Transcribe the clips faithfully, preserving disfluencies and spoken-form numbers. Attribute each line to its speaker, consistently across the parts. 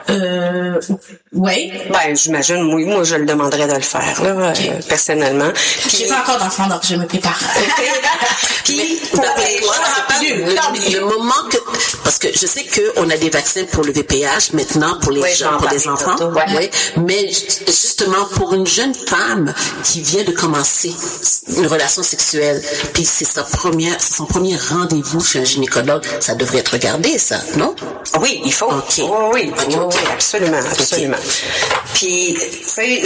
Speaker 1: Euh, oui.
Speaker 2: Ben, j'imagine, oui, moi, je le demanderais de le faire, là, okay. euh, personnellement.
Speaker 1: Puis, j'ai pas encore d'enfant, donc je me prépare.
Speaker 3: Puis, pour les toi, c'est pas le, le moment que, parce que je sais qu'on a des vaccins pour le V P H maintenant, pour les,
Speaker 2: oui,
Speaker 3: jeunes, pour les enfants,
Speaker 2: tantôt, ouais.
Speaker 3: oui, mais justement, pour une jeune femme qui vient de commencer une relation sexuelle, puis c'est sa première, c'est son premier rendez-vous chez un gynécologue, ça devrait être regardé, ça, non?
Speaker 2: Oui, il faut.
Speaker 3: Okay.
Speaker 2: Oh, oui,
Speaker 3: okay.
Speaker 2: oui, oui, absolument, absolument. Okay. Puis, tu sais,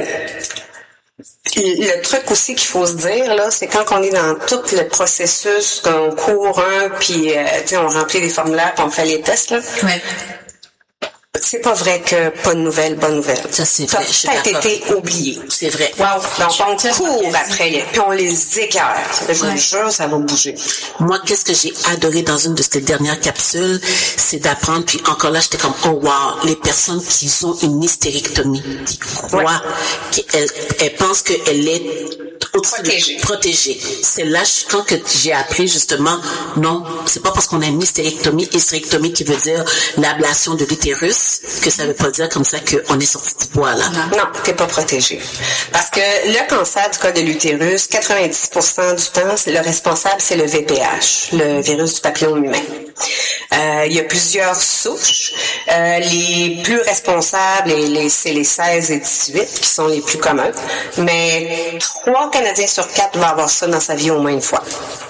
Speaker 2: le, le truc aussi qu'il faut se dire, là, c'est quand on est dans tout le processus, qu'on court un, puis, euh, tu sais, on remplit les formulaires, puis on fait les tests, là.
Speaker 1: Ouais.
Speaker 2: C'est pas vrai que pas de nouvelles, bonnes nouvelles.
Speaker 3: Ça, c'est vrai.
Speaker 2: Ça a peut-être été oublié.
Speaker 3: C'est vrai.
Speaker 2: Wow. Donc, on court après les, puis on les écœure. Je vous jure, ça va bouger.
Speaker 3: Moi, qu'est-ce que j'ai adoré dans une de ces dernières capsules, c'est d'apprendre, puis encore là, j'étais comme, oh wow, les personnes qui ont une hystérectomie, qui croient ouais. qu'elles elles pensent qu'elle est
Speaker 2: protégée.
Speaker 3: protégée. C'est là, quand que j'ai appris, justement, non, c'est pas parce qu'on a une hystérectomie, hystérectomie qui veut dire l'ablation de l'utérus, que ça veut pas dire comme ça qu'on est sorti du bois, là.
Speaker 2: Non, non, t'es pas protégé. Parce que le cancer du col de l'utérus, quatre-vingt-dix pour cent du temps, c'est le responsable, c'est le V P H, le virus du papillome humain. Euh, il y a plusieurs souches. Euh, les plus responsables, et les, c'est les seize et dix-huit qui sont les plus communs. Mais trois Canadiens sur quatre vont avoir ça dans sa vie au moins une fois.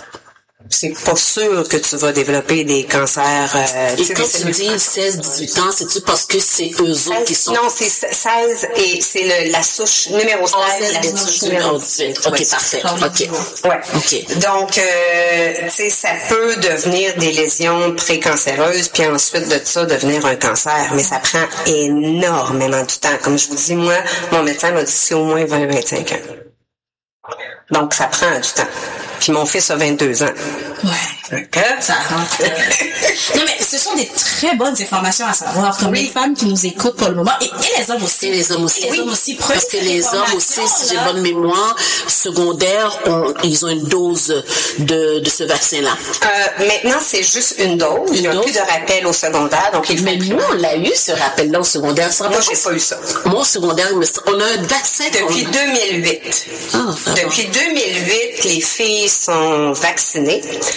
Speaker 2: C'est pas sûr que tu vas développer des cancers. Euh,
Speaker 3: et quand tu dis seize dix-huit ans, c'est-tu parce que c'est eux autres qui sont...
Speaker 2: Non, c'est seize et c'est le, la souche numéro seize, oh, la, la souche numéro dix-huit.
Speaker 3: OK, ouais. Parfait. OK.
Speaker 2: Ouais.
Speaker 3: OK.
Speaker 2: Donc, euh, tu sais, ça peut devenir des lésions précancéreuses, puis ensuite de ça, devenir un cancer. Mais ça prend énormément de temps. Comme je vous dis, moi, mon médecin m'a dit c'est au moins vingt à vingt-cinq ans. Donc, ça prend du temps. Puis mon fils a vingt-deux ans.
Speaker 1: Ouais.
Speaker 2: Okay.
Speaker 1: Ça rentre. Euh... non, mais ce sont des très bonnes informations à savoir. Comme oui. les femmes qui nous écoutent pour le moment. Et, et les hommes aussi.
Speaker 3: Et les hommes aussi.
Speaker 1: Et les
Speaker 3: oui.
Speaker 1: hommes aussi.
Speaker 3: Parce que les hommes aussi, si j'ai bonne mémoire, secondaire, on, ils ont une dose de, de ce vaccin-là.
Speaker 2: Euh, maintenant, c'est juste une dose. Une il n'y a dose? plus de rappel au secondaire. Donc il
Speaker 3: mais nous, on l'a eu, ce rappel-là, au secondaire. Ça
Speaker 2: Moi, j'ai pas eu ça.
Speaker 3: Moi, au secondaire, on a un vaccin.
Speaker 2: Depuis deux mille huit.
Speaker 3: Ah,
Speaker 2: Depuis deux mille huit, les filles sont vaccinées.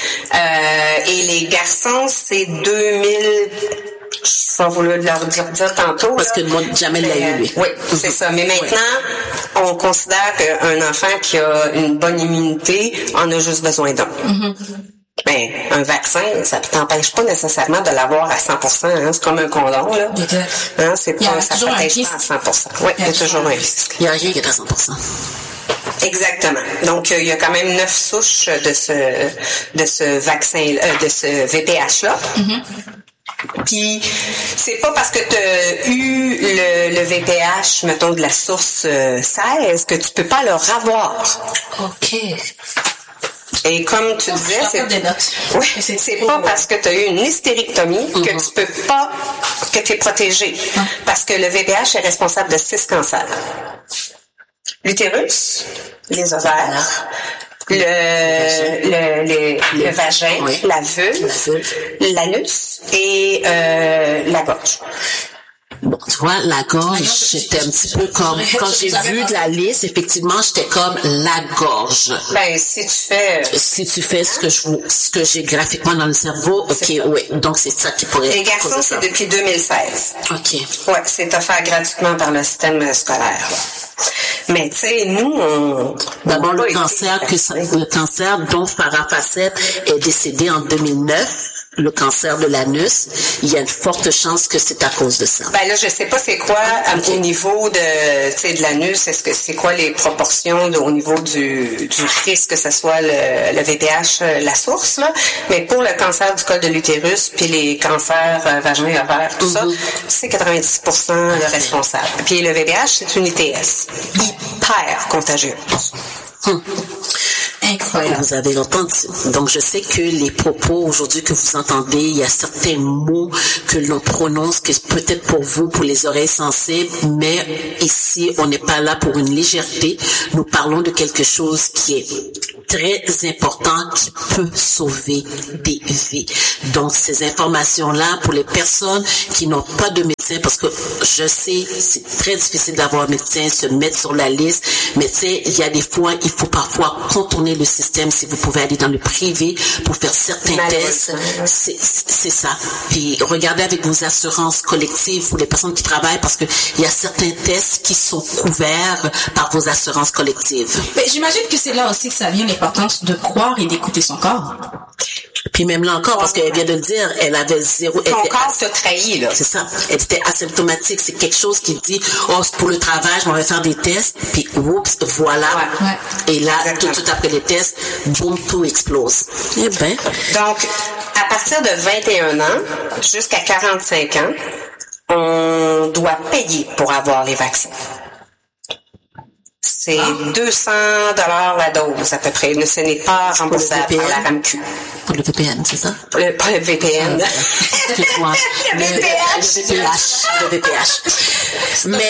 Speaker 2: Euh, et les garçons, c'est deux mille... Je vais vous le leur dire, dire tantôt.
Speaker 3: Parce
Speaker 2: là.
Speaker 3: que moi, jamais l'a eu, lui.
Speaker 2: Oui, c'est ça. Mais maintenant, oui. on considère qu'un enfant qui a une bonne immunité en a juste besoin d'un. Mm-hmm. Ben, un vaccin, ça ne t'empêche pas nécessairement de l'avoir à cent pour cent. Hein? C'est comme un condom, là. Hein? C'est pas, ça ne t'empêche pas à cent pour cent. Oui, il y a toujours un risque.
Speaker 3: Il n'y a rien qui est à cent pour cent.
Speaker 2: Exactement. Donc, euh, il y a quand même neuf souches de ce de ce vaccin, euh, de ce V P H-là. Mm-hmm. Puis, c'est pas parce que tu as eu le, le V P H, mettons, de la source euh, seize, que tu peux pas le revoir.
Speaker 3: OK.
Speaker 2: Et comme tu
Speaker 1: oh,
Speaker 2: disais, c'est,
Speaker 1: des notes.
Speaker 2: Oui, c'est, c'est pas parce que tu as eu une hystérectomie mm-hmm. que tu peux pas, que tu es protégé. Mm-hmm. Parce que le V P H est responsable de six cancers. L'utérus, les ovaires, le, le, le, le, le vagin, oui. la vulve, l'anus et euh, la gorge.
Speaker 3: Bon, tu vois, la gorge, j'étais un petit peu comme, quand j'ai vu de la liste, effectivement, j'étais comme la gorge.
Speaker 2: Ben, si tu fais...
Speaker 3: Si tu fais ce que je, ce que j'ai graphiquement dans le cerveau, ok, oui. Donc, c'est ça qui pourrait...
Speaker 2: Les garçons, c'est depuis deux mille seize.
Speaker 3: Ok.
Speaker 2: Ouais, c'est offert gratuitement par le système scolaire. Mais, tu sais, nous, on...
Speaker 3: D'abord, le cancer, que ça, le cancer dont Farah Facette est décédé en deux mille neuf. Le cancer de l'anus, il y a une forte chance que c'est à cause de ça.
Speaker 2: Ben là, je sais pas c'est quoi okay. au niveau de, tu sais, de l'anus. Est-ce que c'est quoi les proportions de, au niveau du, du risque que ce soit le, le V P H, la source là. Mais pour le cancer du col de l'utérus puis les cancers euh, vagins et ovaires, tout mm-hmm. ça, c'est quatre-vingt-dix pour cent le responsable. Puis le V P H, c'est une I T S hyper contagieuse.
Speaker 3: Hum.
Speaker 1: Incroyable.
Speaker 3: Vous avez entendu. Donc, je sais que les propos aujourd'hui que vous entendez, il y a certains mots que l'on prononce, que peut-être pour vous, pour les oreilles sensibles, mais ici, on n'est pas là pour une légèreté. Nous parlons de quelque chose qui est très important, qui peut sauver des vies. Donc, ces informations-là, pour les personnes qui n'ont pas de médecin, parce que je sais, c'est très difficile d'avoir un médecin, se mettre sur la liste, mais tu sais, il y a des fois, il faut parfois contourner le système. Si vous pouvez aller dans le privé pour faire certains tests, c'est, c'est ça. Puis, regardez avec vos assurances collectives pour les personnes qui travaillent, parce que il y a certains tests qui sont couverts par vos assurances collectives.
Speaker 1: Mais j'imagine que c'est là aussi que ça vient l'importance de croire et d'écouter son corps.
Speaker 3: Puis même là encore, parce qu'elle vient de le dire, elle avait zéro...
Speaker 2: Ton corps se trahit, là.
Speaker 3: C'est ça. Elle était asymptomatique. C'est quelque chose qui dit, oh, c'est pour le travail, je m'en vais faire des tests, puis oups, voilà.
Speaker 1: Ouais. Ouais.
Speaker 3: Et là, tout, tout après les tests, boum, tout explose. Eh ben.
Speaker 2: Donc, à partir de vingt et un ans jusqu'à quarante-cinq ans, on doit payer pour avoir les vaccins. C'est ah. deux cents dollars la dose, à peu près. Mais ce n'est pas remboursable par la R A M Q.
Speaker 3: Pour le V P N, c'est ça?
Speaker 2: Le, pas le V P N.
Speaker 3: Ah, excuse-moi.
Speaker 2: le, le V P H.
Speaker 3: Le V P H. Le V P H. Mais,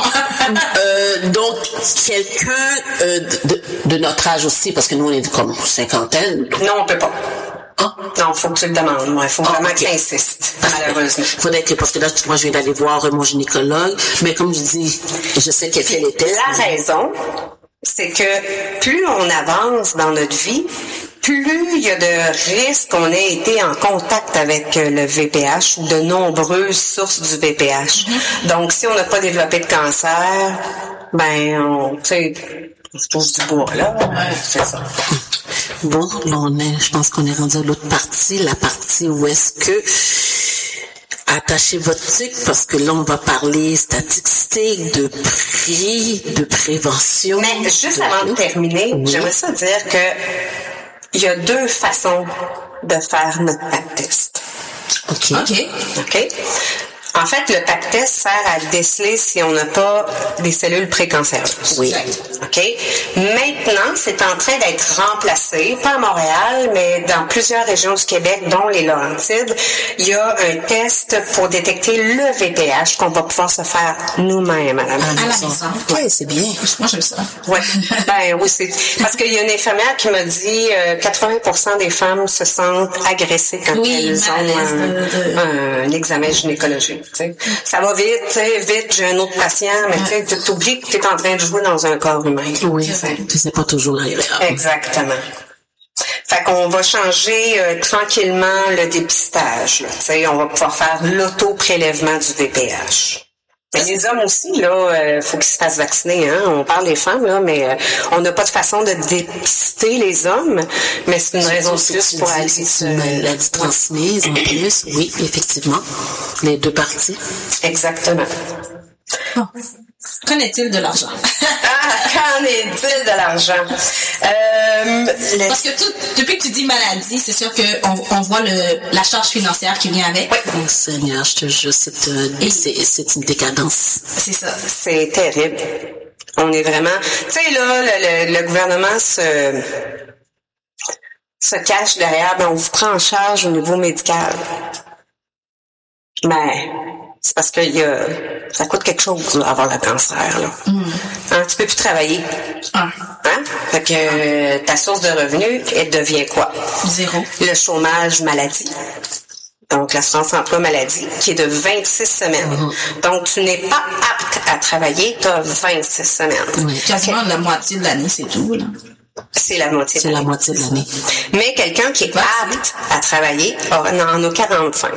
Speaker 3: euh, donc, quelqu'un euh, de, de notre âge aussi, parce que nous, on est comme cinquantaine.
Speaker 2: Non, on peut pas. Ah. Non, faut que tu le demandes. Il faut ah, vraiment okay. que tu insistes, malheureusement.
Speaker 3: Faudrait que, parce que là, moi, je viens d'aller voir mon gynécologue, mais comme je dis, je sais qu'elle fait les tests.
Speaker 2: La raison, c'est que plus on avance dans notre vie, plus il y a de risques qu'on ait été en contact avec le V P H ou de nombreuses sources du V P H. Mm-hmm. Donc, si on n'a pas développé de cancer, ben, on, tu sais, on se touche du bois, là. Ouais, c'est ça.
Speaker 3: Bon, là, on est, je pense qu'on est rendu à l'autre partie, la partie où est-ce que attachez votre truc, parce que là, on va parler statistiques, de prix, de prévention.
Speaker 2: Mais juste avant de terminer, oui. j'aimerais ça dire que il y a deux façons de faire notre P A C test.
Speaker 3: OK.
Speaker 2: OK. OK. En fait, le P A C test sert à déceler si on n'a pas des cellules précancéreuses.
Speaker 3: Oui.
Speaker 2: OK? Maintenant, c'est en train d'être remplacé, pas à Montréal, mais dans plusieurs régions du Québec, dont les Laurentides. Il y a un test pour détecter le V P H qu'on va pouvoir se faire nous-mêmes à la maison.
Speaker 1: À la maison.
Speaker 3: Oui, c'est bien.
Speaker 1: Moi, j'aime ça.
Speaker 2: Ouais. Ben oui, c'est parce qu'il y a une infirmière qui m'a dit euh, quatre-vingts pour cent des femmes se sentent agressées quand
Speaker 1: oui,
Speaker 2: elles ont un, de... un, un examen gynécologique. T'sais. Ça va vite, t'sais, vite, j'ai un autre patient, mais tu t'oublies que tu es en train de jouer dans un corps humain.
Speaker 3: Oui, c'est pas toujours agréable.
Speaker 2: Exactement. Fait qu'on va changer euh, tranquillement le dépistage. T'sais, on va pouvoir faire l'auto-prélèvement du V P H. Mais les hommes aussi, là, euh, faut qu'ils se fassent vacciner, hein. On parle des femmes, là, mais euh, on n'a pas de façon de dépister les hommes, mais c'est une c'est raison de plus pour aller.
Speaker 3: C'est une maladie transmise, en plus. Oui, effectivement. Les deux parties.
Speaker 2: Exactement.
Speaker 1: Oh. Qu'en est-il de l'argent?
Speaker 2: Ah, qu'en est-il de l'argent? Euh,
Speaker 1: le... Parce que tout, depuis que tu dis maladie, c'est sûr qu'on on voit le, la charge financière qui vient avec.
Speaker 2: Oui.
Speaker 3: Oh Seigneur, je te jure, c'est, euh, Et... c'est, c'est une décadence.
Speaker 2: C'est ça. C'est terrible. On est vraiment... Tu sais, là, le, le, le gouvernement se, se cache derrière, ben, on vous prend en charge au niveau médical. Mais... c'est parce que y a, ça coûte quelque chose là, avoir le cancer. Là. Mm. Hein, tu peux plus travailler.
Speaker 1: Ah.
Speaker 2: Hein? Fait que euh, ta source de revenus, elle devient quoi?
Speaker 1: Zéro.
Speaker 2: Le chômage maladie. Donc, l'assurance emploi maladie, qui est de vingt-six semaines. Mm-hmm. Donc, tu n'es pas apte à travailler, tu as vingt-six semaines.
Speaker 1: Oui. Quasiment okay. La moitié de l'année, c'est tout. Là.
Speaker 2: C'est la moitié.
Speaker 3: C'est la moitié de l'année.
Speaker 2: Mais quelqu'un qui est apte à travailler en a quarante-cinq.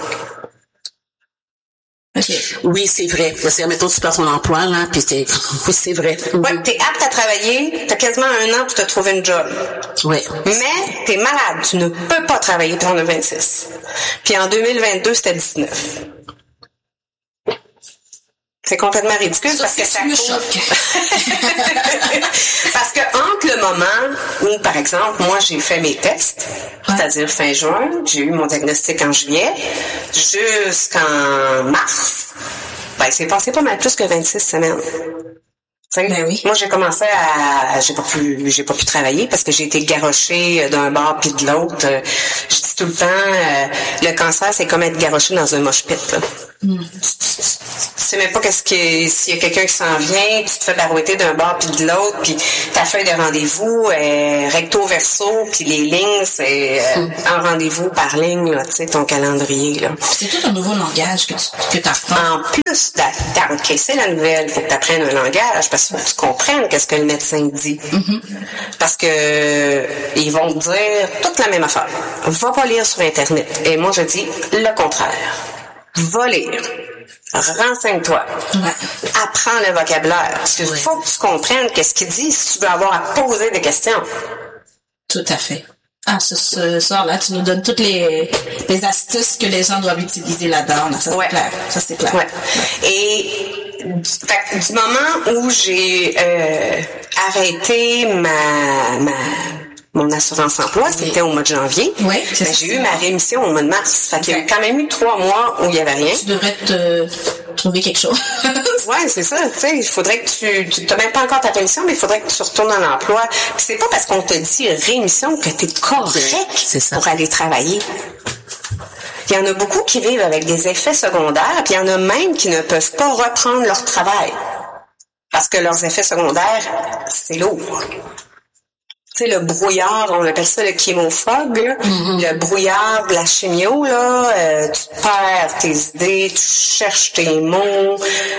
Speaker 3: Okay. Oui, c'est vrai. Parce que, mettons, tu perds ton emploi, là, puis c'est, oui, c'est vrai.
Speaker 2: Oui, t'es apte à travailler, t'as quasiment un an pour te trouver une job.
Speaker 3: Oui.
Speaker 2: Mais t'es malade, tu ne peux pas travailler, t'en as vingt-six. Puis en deux mille vingt-deux, c'était dix-neuf. C'est complètement ridicule ça, parce que ça
Speaker 1: me choque.
Speaker 2: Parce que entre le moment où, par exemple, moi j'ai fait mes tests, ouais. c'est-à-dire fin juin, j'ai eu mon diagnostic en juillet, jusqu'en mars, ben c'est passé pas mal plus que vingt-six semaines. Ben oui. Moi, j'ai commencé à, j'ai pas pu, j'ai pas pu travailler parce que j'ai été garochée d'un bord puis de l'autre. Je dis tout le temps, euh, le cancer, c'est comme être garoché dans un mosh pit, là. Mm. Tu sais même pas qu'est-ce que, s'il y a quelqu'un qui s'en vient, tu te fais barouetter d'un bord puis de l'autre, puis ta feuille de rendez-vous est recto verso, puis les lignes, c'est euh, mm. en rendez-vous par ligne, là, tu sais, ton calendrier, là.
Speaker 1: C'est tout un nouveau langage que tu que apprends.
Speaker 2: En plus d'encaisser la nouvelle, faut que tu apprennes un langage parce qu'il faut que tu comprennes qu'est-ce que le médecin dit. Mm-hmm. Parce que ils vont te dire toute la même affaire. Va pas lire sur Internet. Et moi, je dis le contraire. Va lire. Renseigne-toi. Ouais. Apprends le vocabulaire. Parce qu'il ouais. faut que tu comprennes qu'est-ce qu'il dit si tu veux avoir à poser des questions.
Speaker 1: Tout à fait. Ah, ce, ce soir-là, tu nous donnes toutes les, les astuces que les gens doivent utiliser là-dedans. Là. Ça, c'est ouais. clair. Ça, c'est clair.
Speaker 2: Ouais. Et fait, du moment où j'ai euh, arrêté ma... ma mon assurance emploi, oui. c'était au mois de janvier.
Speaker 1: Oui,
Speaker 2: ben, j'ai eu ma rémission au mois de mars. Fait qu'il y a quand même eu trois mois où il n'y avait rien.
Speaker 1: Tu devrais te trouver quelque chose.
Speaker 2: Ouais, c'est ça. Tu sais, il faudrait que tu, tu n'as même pas encore ta rémission, mais il faudrait que tu retournes dans l'emploi. Puis c'est pas parce qu'on te dit rémission que tu es correct pour aller travailler. Il y en a beaucoup qui vivent avec des effets secondaires, puis il y en a même qui ne peuvent pas reprendre leur travail. Parce que leurs effets secondaires, c'est lourd. Tu sais, le brouillard, on appelle ça le chémophobe, là. Mm-hmm. Le brouillard de la chimio, là, euh, tu perds tes idées, tu cherches tes mots,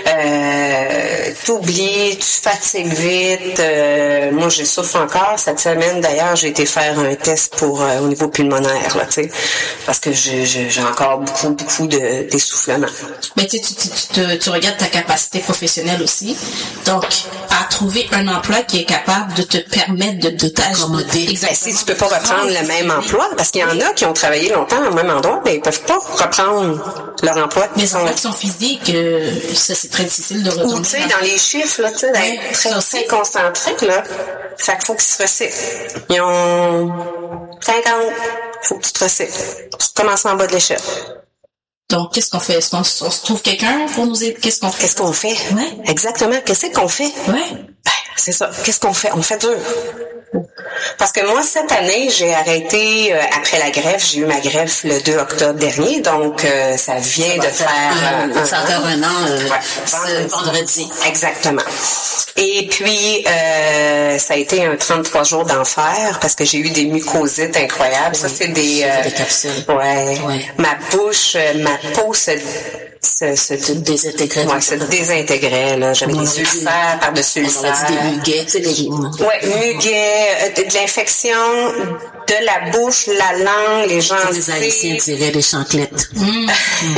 Speaker 2: euh, t'oublies, tu fatigues vite. Euh, moi, je souffre encore. Cette semaine, d'ailleurs, j'ai été faire un test pour euh, au niveau pulmonaire, là, tu sais, parce que j'ai, j'ai encore beaucoup, beaucoup de, d'essoufflement.
Speaker 1: Mais tu, tu, tu, tu, tu regardes ta capacité professionnelle aussi. Donc, à trouver un emploi qui est capable de te permettre de, de
Speaker 2: t'accommoder. Exactement. Si tu peux pas reprendre le même emploi, parce qu'il y en a qui ont travaillé longtemps au même endroit, mais ils peuvent pas reprendre leur emploi.
Speaker 1: Mais les emplois qui sont physiques, euh, ça c'est très difficile de retourner.
Speaker 2: Ou tu sais, dans les chiffres, là, tu sais, d'être ouais, très, très concentrique, là, fait qu'il faut qu'ils se recyclent. Ils ont cinquante, faut que tu te recycles. Tu commences en bas de l'échelle.
Speaker 1: Donc, qu'est-ce qu'on fait? Est-ce qu'on on se trouve quelqu'un pour nous aider? Qu'est-ce qu'on fait?
Speaker 2: Qu'est-ce qu'on fait?
Speaker 1: Ouais.
Speaker 2: Exactement. Qu'est-ce qu'on fait?
Speaker 1: Ouais.
Speaker 2: Ben, c'est ça. Qu'est-ce qu'on fait? On fait dur. Parce que moi, cette année, j'ai arrêté, euh, après la greffe, j'ai eu ma greffe le deux octobre dernier, donc euh, ça vient ça de faire...
Speaker 3: Un, un, ça va faire un an, euh,
Speaker 2: ouais,
Speaker 3: vendredi. vendredi.
Speaker 2: Exactement. Et puis, euh, ça a été un trente-trois jours d'enfer, parce que j'ai eu des mucosites incroyables. Oui, ça, c'est des... Euh,
Speaker 3: des capsules.
Speaker 2: Ouais. ouais. Ma bouche, ma peau se... Se, se,
Speaker 3: se désintégrait.
Speaker 2: Ouais, se désintégrait, là. J'avais des ulcères par-dessus ulcères.
Speaker 3: Des muguets, tu sais, les...
Speaker 2: Ouais, muguets, de, de l'infection de la bouche, la langue, les gencives.
Speaker 3: Les Haïtiens diraient des chanclettes.
Speaker 2: Mmh.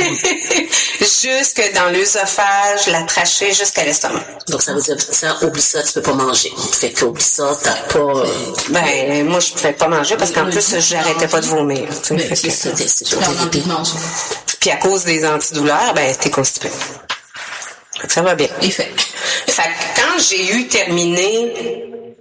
Speaker 2: Jusque dans l'œsophage, la trachée, jusqu'à l'estomac.
Speaker 3: Donc, ça veut dire, ça, oublie ça, tu peux pas manger. Fait qu'oublie ça, t'as pas... Euh...
Speaker 2: Ben, moi, je pouvais pas manger parce qu'en oui, plus, j'arrêtais pas de vomir.
Speaker 3: Ben, c'est ça, c'est ça.
Speaker 2: Puis à cause des antidouleurs, ben, t'es constipé. Ça va bien.
Speaker 1: Et fait.
Speaker 2: Fait que quand j'ai eu terminé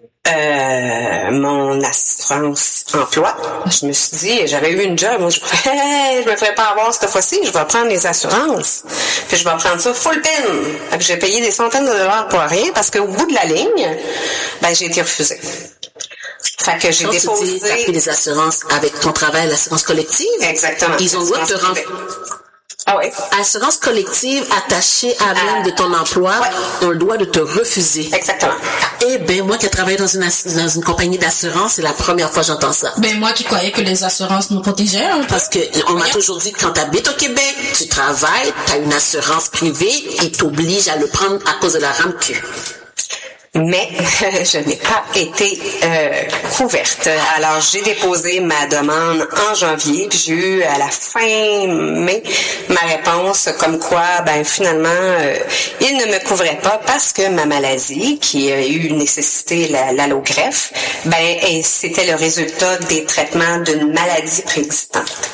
Speaker 2: euh, mon assurance emploi, je me suis dit, j'avais eu une job, moi, je hey, je me ferais pas avoir cette fois-ci, je vais prendre les assurances. Puis je vais prendre ça full pin. Fait que j'ai payé des centaines de dollars pour rien parce qu'au bout de la ligne, ben, j'ai été refusée. Fait que j'ai
Speaker 3: quand
Speaker 2: déposé...
Speaker 3: tu dis, t'as pris les assurances avec ton travail, l'assurance collective.
Speaker 2: Exactement.
Speaker 3: Ils ont le droit de te rendre...
Speaker 2: Ah oui.
Speaker 3: Assurance collective attachée à même de ton emploi, ouais. ont le droit de te refuser.
Speaker 2: Exactement.
Speaker 3: Eh bien, moi qui ai travaillé dans une, dans une compagnie d'assurance, c'est la première fois que j'entends ça.
Speaker 1: Ben moi qui croyais que les assurances nous protégeaient. Hein.
Speaker 3: Parce que on m'a toujours dit que quand tu habites au Québec, tu travailles, tu as une assurance privée et t'obliges à le prendre à cause de la RAMQ.
Speaker 2: Mais je n'ai pas été euh, couverte. Alors, j'ai déposé ma demande en janvier, puis j'ai eu à la fin mai ma réponse comme quoi, ben finalement, euh, il ne me couvrait pas parce que ma maladie, qui a eu nécessité la, l'allogreffe, ben et c'était le résultat des traitements d'une maladie préexistante.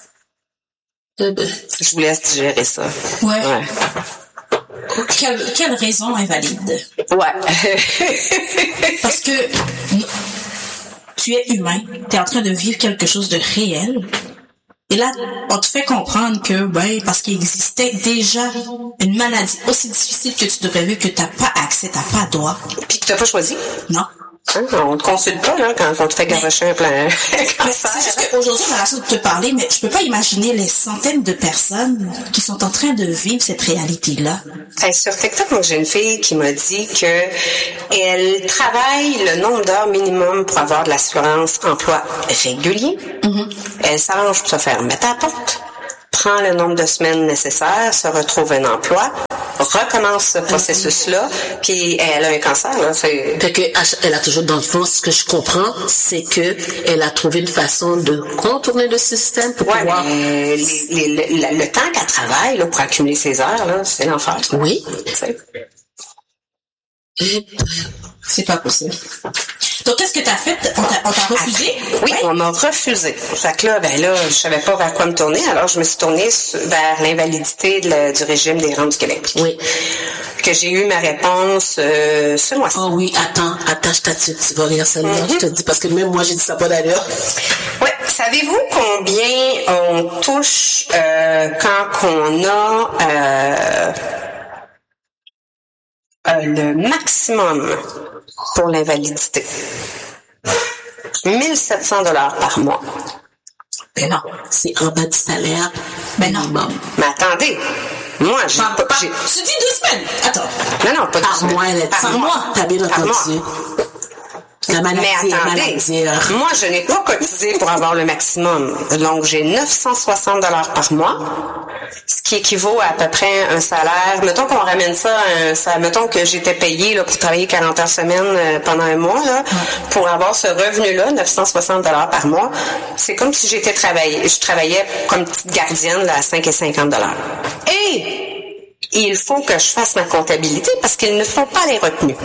Speaker 2: Je vous laisse digérer ça.
Speaker 1: Ouais. ouais. Quelle, quelle raison invalide?
Speaker 2: Ouais.
Speaker 1: Parce que tu es humain, tu es en train de vivre quelque chose de réel, Et là, on te fait comprendre que, ben, parce qu'il existait déjà une maladie aussi difficile que tu devrais vivre que t'as pas accès, t'as pas droit.
Speaker 2: Puis que t'as pas choisi.
Speaker 1: Non.
Speaker 2: Hein, on te consulte pas, là, quand on te fait garocher un plan.
Speaker 1: C'est juste qu'aujourd'hui, on a la chance de te parler, mais je peux pas imaginer les centaines de personnes qui sont en train de vivre cette réalité-là.
Speaker 2: Hey, sur TikTok, moi, j'ai une fille qui m'a dit que elle travaille le nombre d'heures minimum pour avoir de l'assurance emploi régulier. Mm-hmm. Elle s'arrange pour se faire mettre à la porte, prend le nombre de semaines nécessaires, se retrouve un emploi, recommence ce processus-là, puis elle a un cancer, là. C'est...
Speaker 3: Fait que, elle a toujours, dans le fond, ce que je comprends, c'est que elle a trouvé une façon de contourner le système pour
Speaker 2: ouais,
Speaker 3: pouvoir...
Speaker 2: Mais les, les, le, le temps qu'elle travaille, là, pour accumuler ses heures, là, c'est l'enfer.
Speaker 3: Oui.
Speaker 2: C'est...
Speaker 1: C'est pas possible. Donc, qu'est-ce que t'as fait? On t'a, on t'a refusé?
Speaker 2: Oui, ouais. On m'a refusé. Fait que là, ben là, je savais pas vers quoi me tourner, alors je me suis tournée vers l'invalidité de la, du régime des rentes du Québec.
Speaker 3: Oui.
Speaker 2: Que j'ai eu ma réponse euh, ce mois-ci.
Speaker 3: Oh oui, attends, attache-toi, tu, tu vas rire celle-là, mm-hmm. Je te dis, parce que même moi, j'ai dit ça pas d'ailleurs.
Speaker 2: Oui, savez-vous combien on touche euh, quand on a euh, euh, le maximum pour l'invalidité? mille sept cents dollars par mois.
Speaker 3: Ben non, c'est en bas du salaire.
Speaker 1: Ben non.
Speaker 3: Bon.
Speaker 2: Mais attendez, moi, j'ai
Speaker 1: par,
Speaker 2: pas...
Speaker 1: Par,
Speaker 2: j'ai...
Speaker 1: Tu dis deux semaines. Attends.
Speaker 2: Non, non, pas
Speaker 3: par
Speaker 2: deux
Speaker 3: mois,
Speaker 2: semaines.
Speaker 3: Elle est
Speaker 2: Par mois.
Speaker 3: T'as bien entendu. La maladie,
Speaker 2: mais attendez,
Speaker 3: maladie.
Speaker 2: Moi, je n'ai pas cotisé pour avoir le maximum. Donc, j'ai neuf cent soixante dollars par mois, ce qui équivaut à, à peu près un salaire. Mettons qu'on ramène ça, un, ça mettons que j'étais payée là, pour travailler quarante heures semaine euh, pendant un mois, là, pour avoir ce revenu-là, neuf cent soixante dollars par mois. C'est comme si j'étais travaillée, je travaillais comme petite gardienne là, à cinq et cinquante dollars. Et il faut que je fasse ma comptabilité parce qu'ils ne font pas les retenues.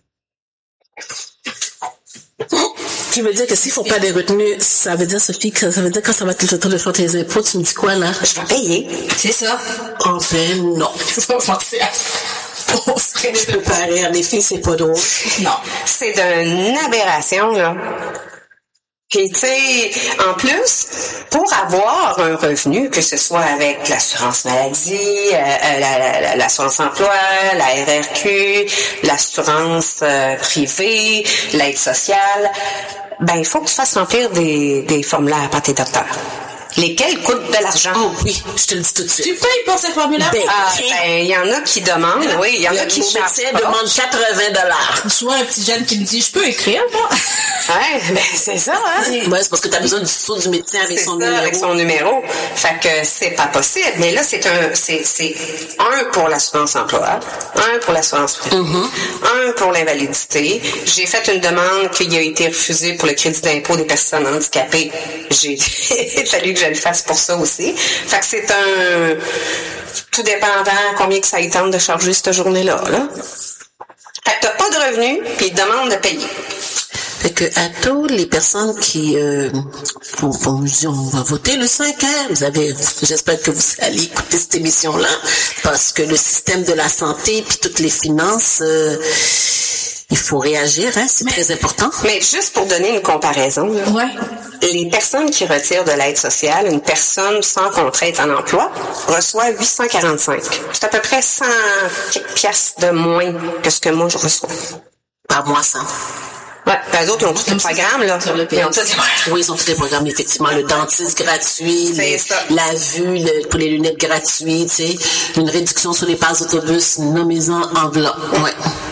Speaker 3: Tu veux dire que s'ils font pas des retenues, ça veut dire, Sophie, que ça veut dire que quand ça va être le temps de faire tes impôts, tu me dis quoi, là?
Speaker 2: Je vais payer.
Speaker 1: C'est ça.
Speaker 3: En fait, non.
Speaker 1: Je vais penser à ça.
Speaker 3: Je peux pas rire, les filles, c'est pas drôle.
Speaker 2: Non. C'est d'une aberration, là. Puis, tu sais, en plus, pour avoir un revenu, que ce soit avec l'assurance maladie, euh, la, la, la, l'assurance emploi, la R R Q, l'assurance euh, privée, l'aide sociale, ben, il faut que tu fasses remplir des, des formulaires par tes docteurs. Lesquels coûtent de l'argent.
Speaker 3: Oh oui, je te le dis tout de suite.
Speaker 1: Tu payes pour ces formulaires?
Speaker 3: Ben,
Speaker 2: ah, ben, il y en a qui demandent, oui, il y en a qui
Speaker 3: chargent. Mon demande quatre-vingts dollars.
Speaker 1: Soit un petit jeune qui me dit, je peux écrire, moi.
Speaker 2: Ouais, ben, c'est ça, hein.
Speaker 3: Ouais, c'est parce que t'as besoin du sceau du médecin avec
Speaker 2: c'est
Speaker 3: son
Speaker 2: ça,
Speaker 3: numéro.
Speaker 2: avec son numéro. Fait que c'est pas possible. Mais là, c'est un, c'est, c'est un pour l'assurance emploi, un pour l'assurance privée, mm-hmm. un pour l'invalidité. J'ai fait une demande qui a été refusée pour le crédit d'impôt des personnes handicapées. J'ai, il fallu que je le fasse pour ça aussi. Fait que c'est un, tout dépendant combien que ça y tente de charger cette journée-là, là. Fait que t'as pas de revenus, puis ils te demandent de payer.
Speaker 3: Fait que à tous les personnes qui euh, vont, vont, on va voter le cinq hein, vous avez, j'espère que vous allez écouter cette émission-là, parce que le système de la santé puis toutes les finances, euh, il faut réagir, hein, c'est mais, très important.
Speaker 2: Mais juste pour donner une comparaison, là,
Speaker 1: ouais.
Speaker 2: Les personnes qui retirent de l'aide sociale, une personne sans contrainte en emploi reçoit huit cent quarante-cinq. C'est à peu près cent piastres de moins que ce que moi je reçois.
Speaker 3: Par mois, ça.
Speaker 2: Ouais, les autres, ils ont tous les programmes, là. Ils ont tous...
Speaker 3: Oui, ils ont tous les programmes, effectivement. Le dentiste gratuit, le, la vue, le, pour les lunettes gratuites, tu sais, une réduction sur les passes d'autobus, nommez-en enveloppe. Ouais.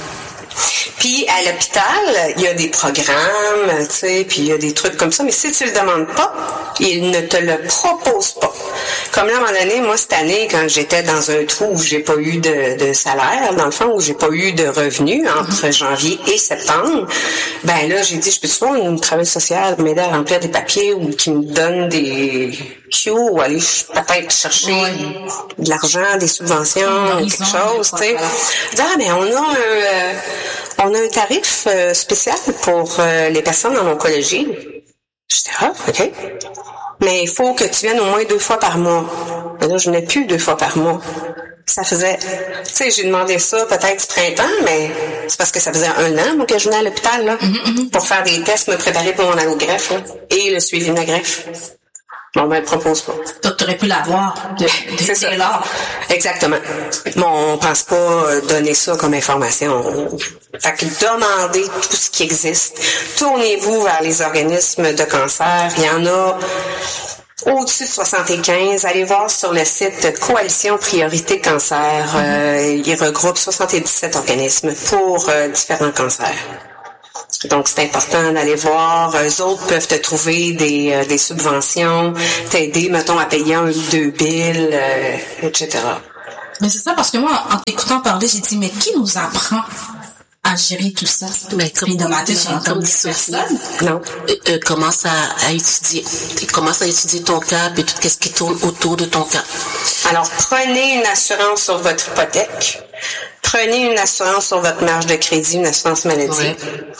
Speaker 2: Puis à l'hôpital, il y a des programmes, tu sais, puis il y a des trucs comme ça, mais si tu le demandes pas, ils ne te le proposent pas. Comme là, à un moment donné, moi, cette année, quand j'étais dans un trou où j'ai pas eu de, de salaire, dans le fond, où j'ai pas eu de revenus entre janvier et septembre, ben là, j'ai dit, je peux faire une travail social, m'aider à remplir des papiers ou qui me donne des Q ou aller peut-être chercher oui. de l'argent, des subventions, quelque chose, tu sais. Ah, mais on a un... Euh, On a un tarif euh, spécial pour euh, les personnes en oncologie. Je dis, ah, OK. Mais il faut que tu viennes au moins deux fois par mois. Et là, je n'ai plus deux fois par mois. Ça faisait... Tu sais, j'ai demandé ça peut-être ce printemps, mais c'est parce que ça faisait un an, moi, que je venais à l'hôpital, là, mm-hmm. pour faire des tests, me préparer pour mon allogreffe, là, et le suivi de la greffe. Bon, ben, propose pas.
Speaker 1: Donc, tu aurais pu l'avoir de, de
Speaker 2: C'est ça.
Speaker 1: là.
Speaker 2: Exactement. Bon, on pense pas donner ça comme information. Fait que demandez tout ce qui existe. Tournez-vous vers les organismes de cancer. Il y en a au-dessus de soixante-quinze. Allez voir sur le site Coalition Priorité Cancer. Mm-hmm. Euh, il regroupe soixante-dix-sept organismes pour euh, différents cancers. Donc, c'est important d'aller voir. Eux autres peuvent te trouver des, euh, des subventions, t'aider, mettons, à payer un ou deux billes, euh, et cetera.
Speaker 1: Mais c'est ça, parce que moi, en t'écoutant parler, j'ai dit, mais qui nous apprend à gérer tout ça?
Speaker 3: Mais comme,
Speaker 1: Puis dans ma tête, j'ai entendu personne.
Speaker 2: Non.
Speaker 3: Euh, euh, commence à, à étudier. Commence à étudier ton cas et tout ce qui tourne autour de ton cas.
Speaker 2: Alors, prenez une assurance sur votre hypothèque. Prenez une assurance sur votre marge de crédit, une assurance maladie. Ouais.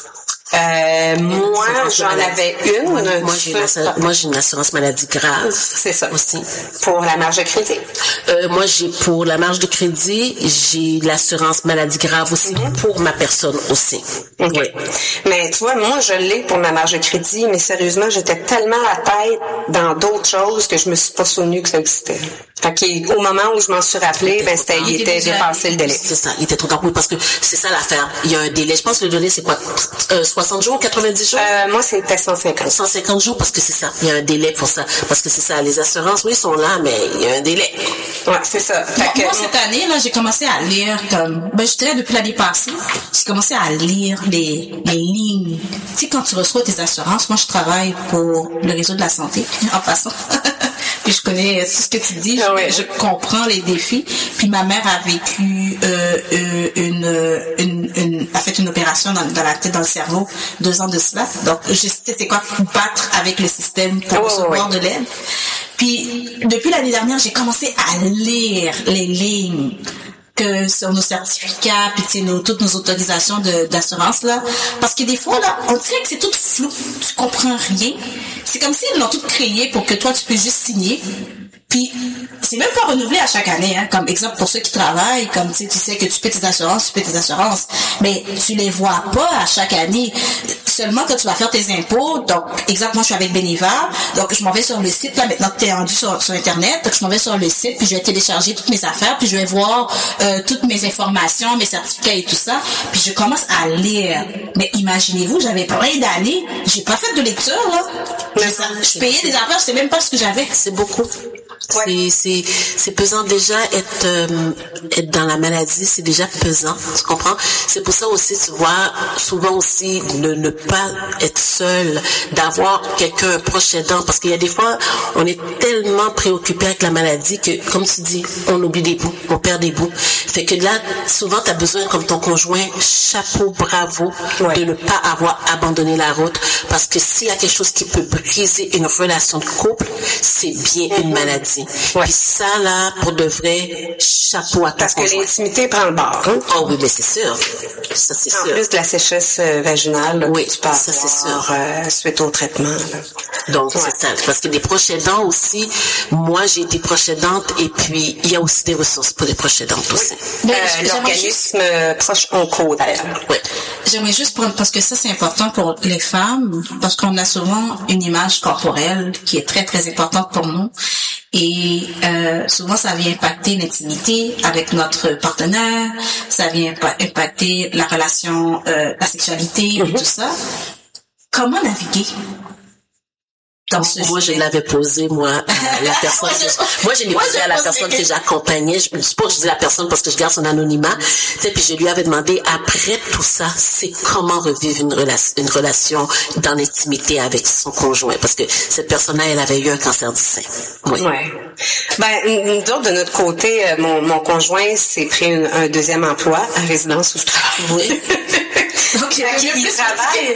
Speaker 2: Euh, moi, j'en avais une.
Speaker 3: Moi, moi, j'ai une assurance, moi, j'ai une assurance maladie grave.
Speaker 2: C'est ça.
Speaker 3: Aussi.
Speaker 2: Pour la marge de crédit.
Speaker 3: Euh, moi, j'ai pour la marge de crédit, j'ai l'assurance maladie grave aussi mm-hmm. pour ma personne aussi.
Speaker 2: Okay. Oui. Mais tu vois, moi, je l'ai pour ma marge de crédit, mais sérieusement, j'étais tellement à tête dans d'autres choses que je me suis pas souvenue que ça existait. Fait qu'au moment où je m'en suis rappelé, ben, c'était, il était dépassé le délai.
Speaker 3: C'est ça, il était trop tard. Oui, parce que c'est ça l'affaire. Il y a un délai. Je pense que le délai, c'est quoi? Euh, soixante jours, quatre-vingt-dix jours?
Speaker 2: Euh, moi, c'était cent cinquante.
Speaker 3: cent cinquante jours, parce que c'est ça. Il y a un délai pour ça. Parce que c'est ça. Les assurances, oui, sont là, mais il y a un délai.
Speaker 2: Ouais, c'est ça. Fait
Speaker 1: moi,
Speaker 2: que,
Speaker 1: moi, cette année, là, j'ai commencé à lire comme, ben, je dirais depuis l'année passée, j'ai commencé à lire les, les lignes. Tu sais, quand tu reçois tes assurances, moi, je travaille pour le réseau de la santé, en passant. Puis je connais tout ce que tu dis,
Speaker 2: ah ouais.
Speaker 1: je, je comprends les défis. Puis ma mère a vécu euh, euh, une, une, une, a fait une opération dans, dans la tête, dans le cerveau, deux ans de cela. Donc, je sais c'était quoi battre avec le système pour
Speaker 2: oh,
Speaker 1: recevoir
Speaker 2: ouais.
Speaker 1: de l'aide. Puis depuis l'année dernière, j'ai commencé à lire les lignes que sur nos certificats, puis tu sais, nos, toutes nos autorisations de, d'assurance, là. Parce que des fois, là, on dirait que c'est tout flou. Tu comprends rien. C'est comme s'ils l'ont tout créé pour que toi, tu puisses juste signer. Puis, c'est même pas renouvelé à chaque année, hein. Comme exemple, pour ceux qui travaillent, comme tu sais, tu sais que tu paies tes assurances, tu paies tes assurances. Mais tu les vois pas à chaque année. Seulement quand tu vas faire tes impôts. Donc, exemple, moi, je suis avec Beneva. Donc, je m'en vais sur le site, là, maintenant que t'es rendu sur, sur Internet. Donc, je m'en vais sur le site, puis je vais télécharger toutes mes affaires, puis je vais voir euh, toutes mes informations, mes certificats et tout ça. Puis, je commence à lire. Mais imaginez-vous, j'avais plein d'années. J'ai pas fait de lecture, là. Je, je payais des affaires, je sais même pas ce que j'avais.
Speaker 3: C'est beaucoup. Ouais. C'est, c'est, c'est pesant déjà être, euh, être dans la maladie, c'est déjà pesant, tu comprends? C'est pour ça aussi, tu vois, souvent aussi, ne, ne pas être seul, d'avoir quelqu'un, un proche aidant, parce qu'il y a des fois, on est tellement préoccupé avec la maladie que, comme tu dis, on oublie des bouts, on perd des bouts. Fait que là, souvent, tu as besoin, comme ton conjoint, chapeau, bravo, ouais. de ne pas avoir abandonné la route, parce que s'il y a quelque chose qui peut briser une relation de couple, c'est bien une maladie. Ouais. Puis ça, là, pour de vrai, chapeau à ton
Speaker 2: Parce que
Speaker 3: conjoint.
Speaker 2: l'intimité prend le bord. Hein?
Speaker 3: Oh oui, mais c'est sûr. Ça, c'est
Speaker 2: en
Speaker 3: sûr.
Speaker 2: plus de la sécheresse euh, vaginale, là,
Speaker 3: oui,
Speaker 2: tu peux
Speaker 3: ça, c'est sûr.
Speaker 2: Euh, suite au traitement. Là.
Speaker 3: Donc,
Speaker 2: ouais.
Speaker 3: c'est ça. Parce que des proches aidants aussi, moi, j'ai été proche aidante et puis il y a aussi des ressources pour les proches aidantes aussi.
Speaker 2: Oui. Euh, l'organisme juste... proche onco, d'ailleurs.
Speaker 3: Oui.
Speaker 1: J'aimerais juste prendre, parce que ça, c'est important pour les femmes, parce qu'on a souvent une image corporelle qui est très, très importante pour nous. Et euh, souvent, ça vient impacter l'intimité avec notre partenaire, ça vient impacter la relation, euh, la sexualité mm-hmm. et tout ça. Comment naviguer dans ce
Speaker 3: Moi, je l'avais posé, moi, à la personne. que, moi, je l'ai posé à la personne que j'accompagnais. Je ne sais pas que je dis la personne parce que je garde son anonymat. Puis je lui avais demandé, après tout ça, c'est comment revivre une relation, une relation dans l'intimité avec son conjoint. Parce que cette personne-là, elle avait eu un cancer du sein. Oui.
Speaker 2: Ouais. Ben, nous autres, de notre côté, mon, mon conjoint s'est pris un, un deuxième emploi à résidence où je travaille. Oui. Donc, il, il travaille.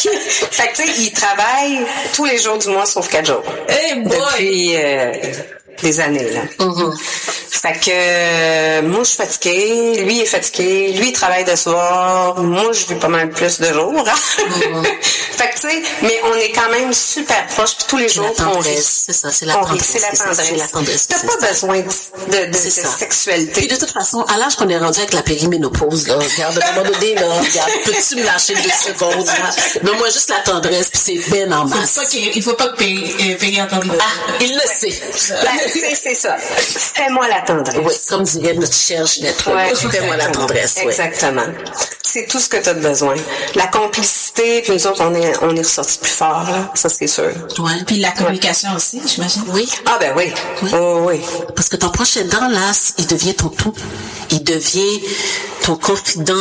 Speaker 2: Fait que, tu sais, il travaille tous les jours du mois, sauf quatre jours.
Speaker 1: Hey boy!
Speaker 2: Depuis, euh, des années, là.
Speaker 3: Mm-hmm.
Speaker 2: Fait que euh, moi, je suis fatiguée, lui est fatigué, lui il travaille de soir, moi je vis pas mal plus de jours. Hein? Mm-hmm. Fait que tu sais, mais on est quand même super proches, puis tous les
Speaker 3: c'est
Speaker 2: jours
Speaker 3: on rit. C'est ça, c'est la tendresse.
Speaker 2: C'est la tendresse.
Speaker 3: C'est la tendresse.
Speaker 2: T'as pas ça. besoin de, de, de, de sexualité.
Speaker 3: Puis de toute façon, à l'âge qu'on est rendu avec la périménopause, là, regarde, à un moment donné, là, regarde, peux-tu me lâcher deux secondes, là? Non, moi, juste la tendresse, puis c'est ben en masse.
Speaker 1: Faut pas il faut pas que payer, payer en tendresse.
Speaker 3: Ah, il le sait.
Speaker 2: Ben, c'est, c'est ça. Fais-moi la tendresse.
Speaker 3: Oui, comme dirait notre chère Ginette. Ouais, fais-moi la tendresse. Ouais.
Speaker 2: Exactement. C'est tout ce que tu as besoin. La complicité, puis nous autres, on est, on est ressortis plus fort, là. Ça, c'est sûr.
Speaker 3: Ouais.
Speaker 1: Puis la communication ouais. aussi, j'imagine.
Speaker 3: Oui.
Speaker 2: Ah, ben oui.
Speaker 3: Oui.
Speaker 2: Oh, oui.
Speaker 3: Parce que ton prochain dent, là, il devient ton tout. Il devient ton confident.